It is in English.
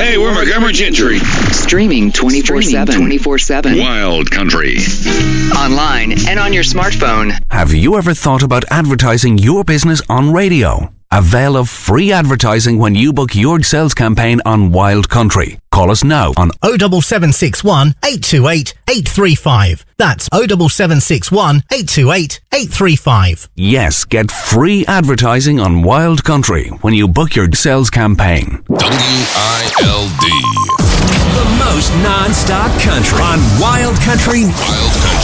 Hey, we're Montgomery Gentry. Streaming 24/7. Wild Country. Online and on your smartphone. Have you ever thought about advertising your business on radio? Avail of free advertising when you book your sales campaign on Wild Country. Call us now on 07761 828 835. That's 07761 828 835. Yes, get free advertising on Wild Country when you book your sales campaign. WILD. The most non-stop country on Wild Country. Wild Country.